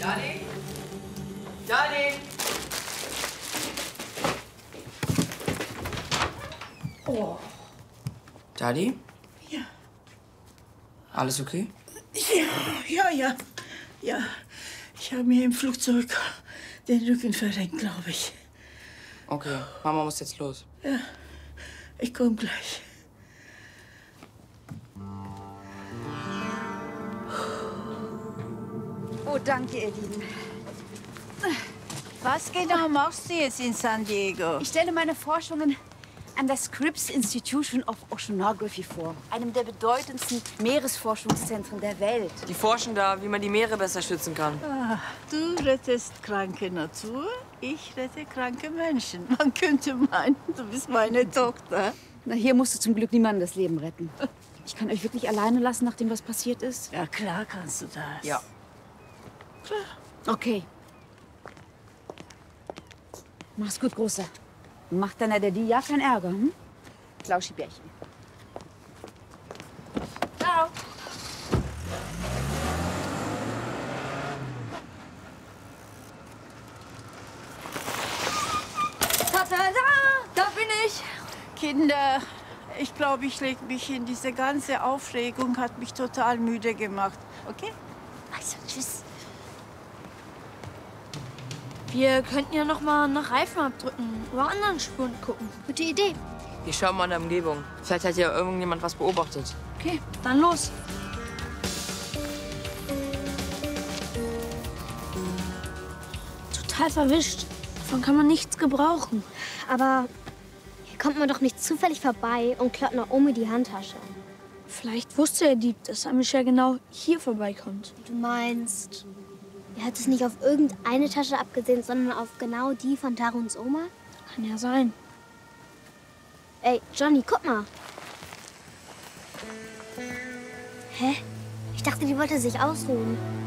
Charlie? Charlie? Oh. Charlie? Ja. Alles okay? Ja. Ich habe mir im Flugzeug den Rücken verrenkt, glaube ich. Okay, Mama muss jetzt los. Ja, ich komme gleich. Oh, danke, ihr Lieben. Was genau machst du jetzt in San Diego? Ich stelle meine Forschungen an der Scripps Institution of Oceanography vor, einem der bedeutendsten Meeresforschungszentren der Welt. Die forschen da, wie man die Meere besser schützen kann. Ah, du rettest kranke Natur, ich rette kranke Menschen. Man könnte meinen, du bist meine Tochter. Na, hier musst du zum Glück niemandem das Leben retten. Ich kann euch wirklich alleine lassen, nachdem was passiert ist? Ja, klar kannst du das. Ja. Okay. Mach's gut, Großer. Macht deiner Daddy ja keinen Ärger, hm? Klauschi-Bärchen. Ciao. Tada! Da bin ich! Kinder, ich glaube, ich lege mich hin. Diese ganze Aufregung hat mich total müde gemacht. Okay? Also, tschüss. Wir könnten ja noch mal nach Reifenabdrücken oder anderen Spuren gucken. Gute Idee. Ich schau mal in der Umgebung. Vielleicht hat ja irgendjemand was beobachtet. Okay, dann los. Total verwischt. Davon kann man nichts gebrauchen. Aber hier kommt man doch nicht zufällig vorbei und klaut Naomi die Handtasche. Vielleicht wusste der Dieb, dass Amisha genau hier vorbeikommt. Du meinst, er hat es nicht auf irgendeine Tasche abgesehen, sondern auf genau die von Taruns Oma? Kann ja sein. Ey, Johnny, guck mal. Hä? Ich dachte, die wollte sich ausruhen.